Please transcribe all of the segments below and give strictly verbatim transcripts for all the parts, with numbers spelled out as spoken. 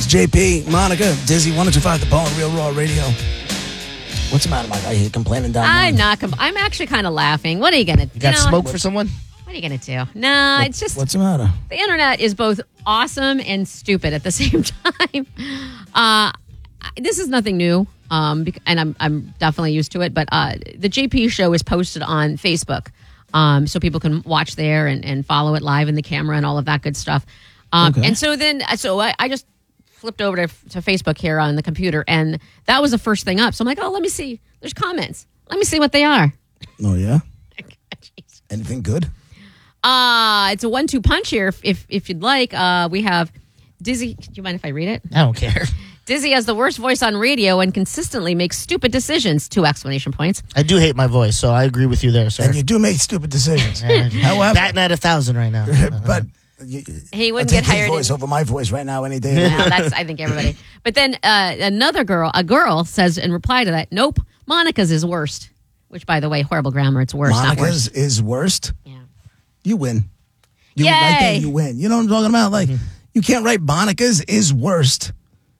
J P, Monica, Dizzy, one oh two point five The Bone, Real Raw Radio. What's the matter, Mike? I hear you complaining down there. I'm not. Com- I'm actually kind of laughing. What are you gonna? You got you know, smoke what, for someone? What are you gonna do? No, What- it's just What's the matter? the internet is both awesome and stupid at the same time. Uh, this is nothing new, um, bec- and I'm I'm definitely used to it. But uh, the J P show is posted on Facebook, um, so people can watch there and, and follow it live in the camera and all of that good stuff. Um, Okay. And so then, so I, I just flipped over to, to Facebook here on the computer, and that was the first thing up. So I'm like, oh, let me see. There's comments. Let me see what they are. Oh, yeah? Jeez. Anything good? Uh, it's a one two punch here if, if, if you'd like. Uh, we have Dizzy. Do you mind if I read it? I don't care. Dizzy has the worst voice on radio and consistently makes stupid decisions. Two exclamation points. I do hate my voice, so I agree with you there, sir. And you do make stupid decisions. Yeah. However, Batting at a thousand right now. but you, He wouldn't I'll take get hired his voice in- over my voice right now any day. Yeah, that's I think everybody. But then uh, another girl, a girl, says in reply to that, "Nope, Monica's is worst." Which, by the way, horrible grammar. It's worse, not Monica's worse. is worst. Yeah. You win. You Yay! right there, you win. You know what I'm talking about? Like, you can't write Monica's is worst.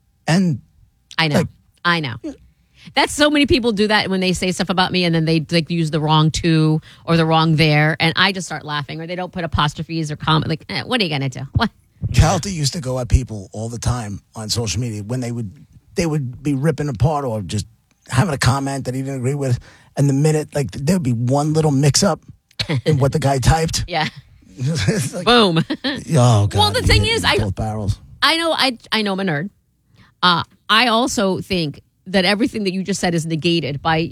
And I know. Like- I know. That's so many people do that when they say stuff about me and then they like use the wrong to or the wrong there. And I just start laughing or they don't put apostrophes or comment. Like, eh, what are you going to do? What? Calta used to go at people all the time on social media when they would they would be ripping apart or just having a comment that he didn't agree with. And the minute, like, there would be one little mix-up in what the guy typed. Yeah. It's like, Boom. oh, God. Well, the he thing hit is, me I- both barrels. I know I I know I'm a nerd. Uh, I also think that everything that you just said is negated by.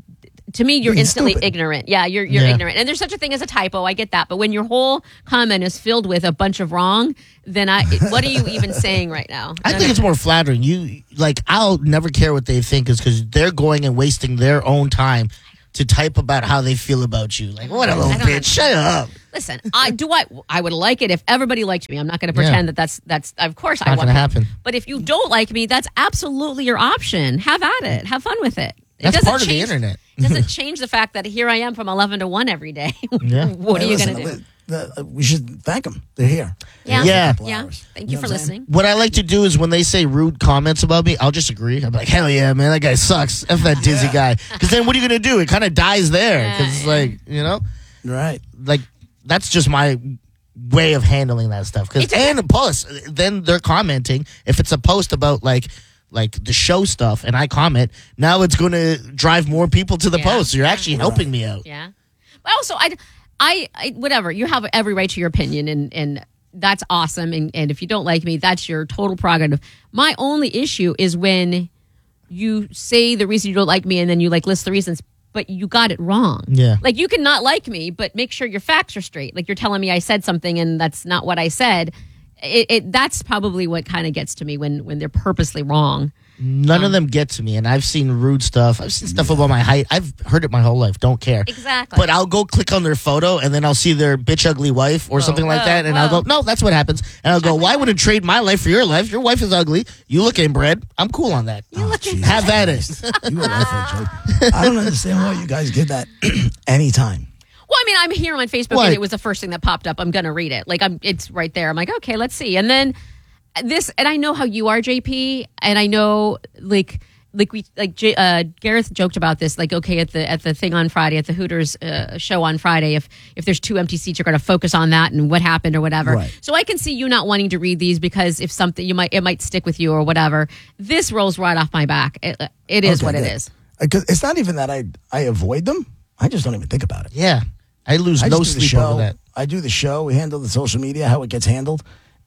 To me, you're Being instantly stupid. ignorant. Yeah, you're you're Yeah. ignorant, and there's such a thing as a typo. I get that, but when your whole comment is filled with a bunch of wrong, then I what are you even saying right now? I think it's more flattering. You like, I'll never care what they think, is because they're going and wasting their own time to type about how they feel about you. Like, what a little I don't bitch! Shut up. Listen, I do. I I would like it if everybody liked me. I'm not going to pretend Yeah. that that's that's. Of course, I Not want gonna that. happen. But if you don't like me, that's absolutely your option. Have at it. Have fun with it. It That's doesn't part of the change- internet. Doesn't change the fact that here I am from eleven to one every day. Yeah. What Hey, are you listen, going to do? the- uh, we should thank them. They're here. Yeah. Yeah. Yeah. hours. Thank You you know for what I'm saying? listening. What I like to do is when they say rude comments about me, I'll just agree. I'm like, hell yeah, man, that guy sucks. F that Dizzy guy. Because then what are you going to do? It kind of dies there. Because it's Yeah, yeah. like, you know, Right. like, that's just my way of handling that stuff. Because, It's a- and plus, then they're commenting. If it's a post about, like, like the show stuff and I comment, now it's going to drive more people to the Yeah. post. So you're actually helping me out. Yeah. But also, I, I, I, whatever. You have every right to your opinion, and and that's awesome. And and if you don't like me, that's your total prerogative. My only issue is when you say the reason you don't like me, and then you like list the reasons, but you got it wrong. Yeah. Like you can not like me, but make sure your facts are straight. Like you're telling me I said something and that's not what I said. It, it that's probably what kind of gets to me when when they're purposely wrong. None of them get to me, and I've seen rude stuff. I've seen stuff about my height. I've heard it my whole life. Don't care. Exactly. But I'll go click on their photo, and then I'll see their bitch ugly wife or something like whoa, that, and I'll whoa. go, no, that's what happens. And I'll go, why would I trade my life for your life? Your wife is ugly. You look inbred. I'm cool on that. Oh, Jesus Have at it. You are effort, Joe. I don't understand why you guys get that anytime. Well, I mean, I'm here on Facebook, What? and it was the first thing that popped up. I'm gonna read it. Like, I'm, it's right there. I'm like, okay, let's see. And then this, and I know how you are, J P, and I know, like, like we, like J, uh, Gareth joked about this. Like, okay, at the at the thing on Friday, at the Hooters uh, show on Friday, if if there's two empty seats, you're gonna focus on that and what happened or whatever. Right. So I can see you not wanting to read these because if something you might it might stick with you or whatever. This rolls right off my back. It, it is Okay, what it good. is. Because it's not even that I I avoid them. I just don't even think about it. Yeah. I lose I no just do the sleep show. over that. I do the show. We handle the social media, how it gets handled,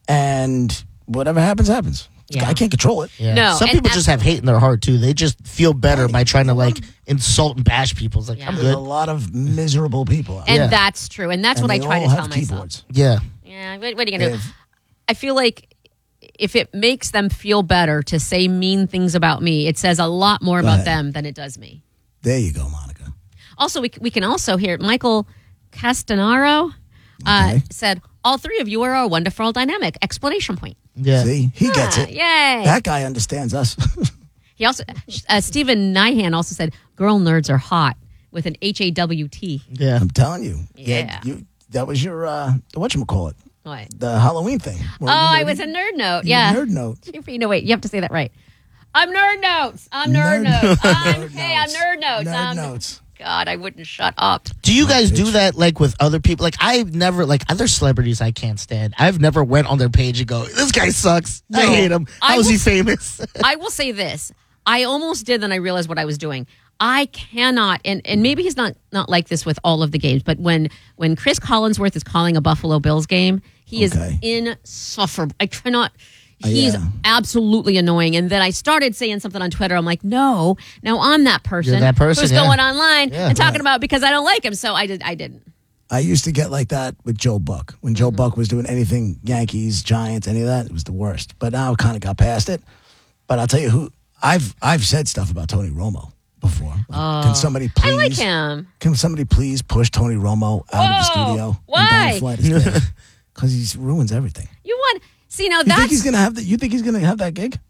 and whatever happens, happens. Yeah. I can't control it. Yeah. No, Some and people just have hate in their heart, too. They just feel better by trying to, like, insult and bash people. It's like, Yeah. I'm There's a good. lot of miserable people out And there. Yeah. that's true. And that's And what I they try all to tell have myself. keyboards. Yeah. Yeah, what, what are you gonna do? If- I feel like if it makes them feel better to say mean things about me, it says a lot more about ahead. them than it does me. There you go, Monica. Also, we we can also hear Michael Castanaro uh, Okay. said, "All three of you are a wonderful dynamic!" Explanation point. Yeah. See, he gets Ah, it. Yay! That guy understands us. He also uh, Stephen Nyhan also said, "Girl nerds are hot" with an H A W T. Yeah. I'm telling you. Yeah. You, that was your uh, whatchamacallit. What? The Halloween thing. Oh, I was a nerd note. Yeah. Nerd note. You know, wait, you have to say that right. I'm nerd notes. I'm nerd, Nerd- notes. I'm, Nerd hey, I'm notes. nerd notes. Nerd I'm, notes. God, I wouldn't shut up. Do you guys do bitch. that like with other people? Like I've never like other celebrities I can't stand. I've never went on their page and go, "This guy sucks. I No. hate him. I How is will- he famous?" I will say this. I almost did, then I realized what I was doing. I cannot, and, and maybe he's not, not like this with all of the games, but when when Chris Collinsworth is calling a Buffalo Bills game, he Okay. is insufferable. I cannot. He's yeah. absolutely annoying. And then I started saying something on Twitter. I'm like, no, now I'm that person, You're that person, who's yeah. going online Yeah. and talking about because I don't like him. So I did. I didn't. I used to get like that with Joe Buck. When Joe Mm-hmm. Buck was doing anything, Yankees, Giants, any of that, it was the worst. But now I kind of got past it. But I'll tell you who, I've I've said stuff about Tony Romo before. Like, can somebody please? I like him. Can somebody please push Tony Romo out of the Whoa. studio? Why? Because he ruins everything. You want see now You that's think he's gonna have that? You think he's gonna have that gig?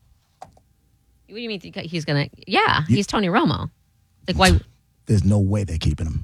what do you mean he's gonna? Yeah, he's Tony Romo. Like why? There's no way they're keeping him.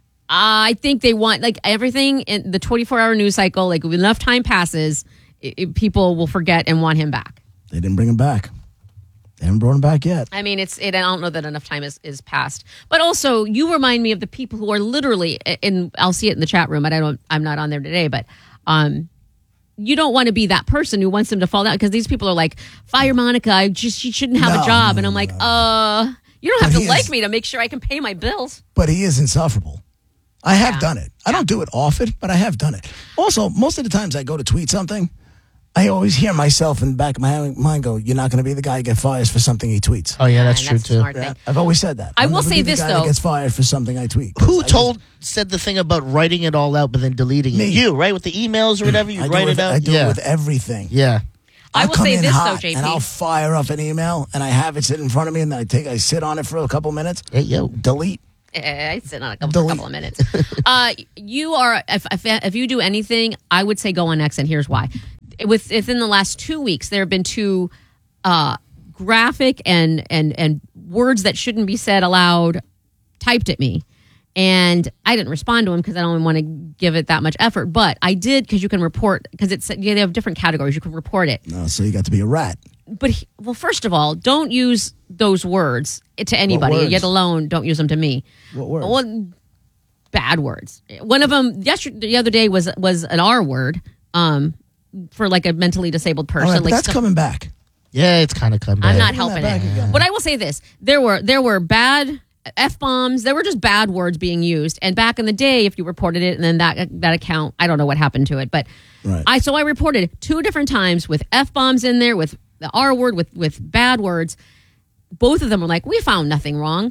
I think they want like everything in the twenty-four hour news cycle. Like when enough time passes, it, it- people will forget and want him back. They didn't bring him back. They haven't brought him back yet. I mean, it's. It, I don't know that enough time is, is passed. But also, you remind me of the people who are literally. And I'll see it in the chat room. But I don't. I'm not on there today. But um, you don't want to be that person who wants them to fall down because these people are like, fire Monica. I just she shouldn't have No, a job. no, and I'm no, like, no. uh, you don't have But to he like is- me to make sure I can pay my bills. But he is insufferable. I have Yeah. done it. I don't do it often, but I have done it. Also, most of the times I go to tweet something, I always hear myself in the back of my mind go, "You're not going to be the guy who gets fired for something he tweets." Oh yeah, that's And true that's a too. smart Yeah, thing. I've always said that. I I'll will never say be the this, guy though. that gets fired for something I tweet. Who I just- told said the thing about writing it all out but then deleting it? Me. You, right? With the emails or whatever, you I do write with, it out. I do yeah. it with everything. yeah. I I'll will come say in this, though, hot, J P. and I'll fire up an email, and I have it sit in front of me, and then I take, I sit on it for a couple minutes, Hey yo. delete. Eh, I sit on a couple, Delete. couple of minutes. uh, you are if, if if you do anything, I would say go on X, and here's why. With within the last two weeks, there have been two uh, graphic and and and words that shouldn't be said aloud typed at me, and I didn't respond to them because I don't want to give it that much effort. But I did because you can report because it's yeah, they have different categories. You can report it. No, so you got to be a rat. But he, well, first of all, don't use those words to anybody. words? Yet alone, don't use them to me. What words? Well, bad words. One of them yesterday, the other day was was an R word um, for like a mentally disabled person. All right, but like that's stuff- coming back. Yeah, it's kind of come back. I'm not Bring that helping back it. again. But I will say this: there were there were bad f bombs. There were just bad words being used. And back in the day, if you reported it, and then that that account, I don't know what happened to it, but Right. I so I reported two different times with f bombs in there, with the R word, with with bad words. Both of them were like, we found nothing wrong.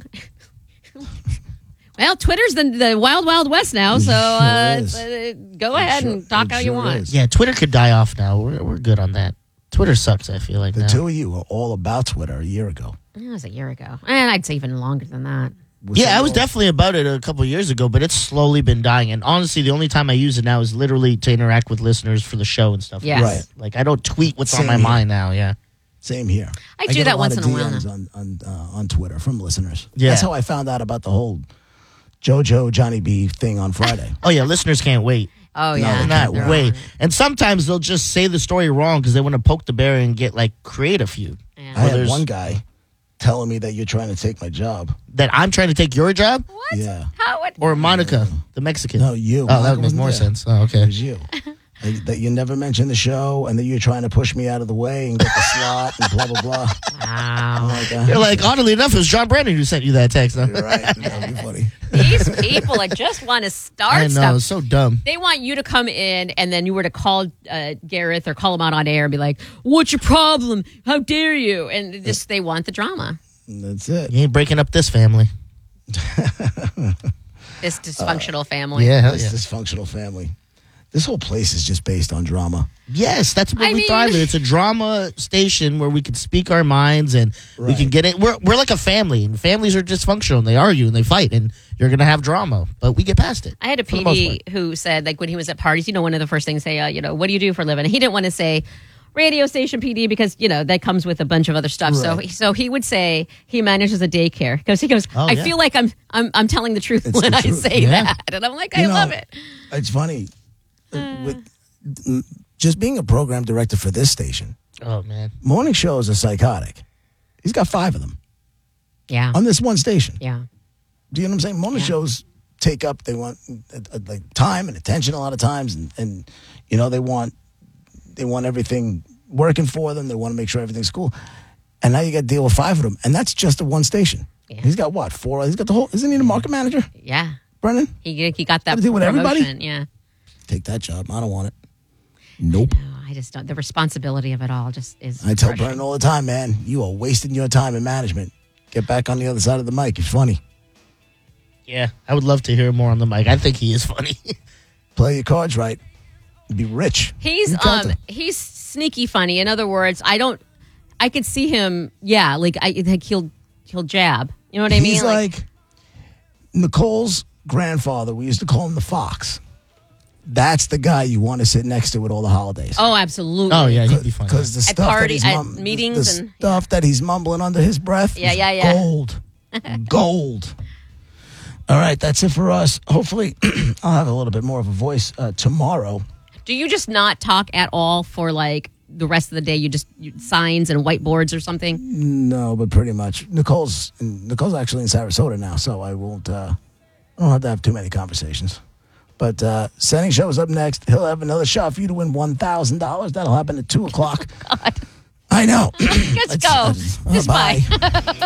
Well, Twitter's the, the wild, wild west now, so uh, Sure is. uh, go ahead sure- and talk it how you sure want. is. Yeah, Twitter could die off now. We're we're good on that. Twitter sucks, I feel like The now. two of you were all about Twitter a year ago. That was a year ago, and I'd say even longer than that. Was Yeah, it I was all- definitely about it a couple of years ago, but it's slowly been dying. And honestly, the only time I use it now is literally to interact with listeners for the show and stuff. Yes. Right. Like I don't tweet what's Same on my here. mind now. Yeah. Same here. I do get that a lot once of in a while D Ms now. on on, uh, on Twitter from listeners. Yeah. That's how I found out about the whole JoJo Johnny B thing on Friday. Oh yeah, listeners can't wait. Oh No, yeah, they Not They're wait. on. And sometimes they'll just say the story wrong because they want to poke the bear and get like create a feud. I Yeah. Well, had there's- one guy telling me that you're trying to take my job. That I'm trying to take your job, What? Yeah. How would? or Monica, the Mexican. No, you. Oh, that Monica would make wasn't more there. sense. Oh, It okay. was you. Like, that you never mentioned the show, and that you're trying to push me out of the way and get the slot, and blah blah blah. Wow. Like, uh, You're like, oddly enough, it was John Brandon who sent you that text. Huh? right? That'd be funny. These people like just want to start I know, stuff. it's so dumb. They want you to come in, and then you were to call uh, Gareth or call him out on air and be like, "What's your problem? How dare you?" And it just they want the drama. And that's it. You ain't breaking up this family. This dysfunctional family. Yeah, hell This yeah. dysfunctional family. This whole place is just based on drama. Yes, that's what I we mean- thrive in. It's a drama station where we can speak our minds and we Right. can get it. We're we're like a family, and families are dysfunctional. And they argue and they fight, and you're gonna have drama, but we get past it. I had a for the most P part. D who said, like, when he was at parties, you know, one of the first things say, uh, you know, what do you do for a living? He didn't want to say radio station P D because, you know, that comes with a bunch of other stuff. So, Right. so he would say he manages a daycare because he goes, Oh, I yeah. feel like I'm, I'm, I'm telling the truth It's when the I truth. say Yeah. that. And I'm like, You I know, love it. It's funny. Uh, With just being a program director for this station, Oh man. morning shows are psychotic. He's got five of them Yeah. on this one station. Yeah. Do you know what I'm saying? Morning Yeah. shows take up, they want uh, uh, like time and attention a lot of times. And, and, you know, they want, they want everything working for them. They want to make sure everything's cool. And now you got to deal with five of them. And that's just a one station. Yeah. He's got what? Four? He's got the whole, isn't he the market manager? Yeah. Brennan? He he got that Gotta deal with everybody? promotion. Yeah. Take that job. I don't want it. Nope. No, I just don't. The responsibility of it all just is. I tell crushing. Brennan all the time, man, you are wasting your time in management. Get back on the other side of the mic. It's funny. Yeah, I would love to hear more on the mic. I think he is funny. Play your cards right. Be rich. He's You got um them. he's sneaky funny. In other words, I don't. I could see him. Yeah, like I think he'll he'll jab. You know what I mean? He's like, Nicole's grandfather. We used to call him the Fox. That's the guy you want to sit next to at all the holidays. oh, absolutely. Oh yeah, he'd be funny. Because the At stuff party- that he's at mum- meetings the and- stuff that he's mumbling under his breath, Yeah, is yeah, yeah. gold, gold. All right, that's it for us. Hopefully, I'll have a little bit more of a voice uh, tomorrow. Do you just not talk at all for like the rest of the day? You just you, signs and whiteboards or something? No, but pretty much. Nicole's Nicole's actually in Sarasota now, so I won't. Uh, I don't have to have too many conversations. But uh, Setting Show is up next. He'll have another shot for you to win one thousand dollars. That'll happen at two o'clock. God. I know. Let's go. uh, Just bye. bye.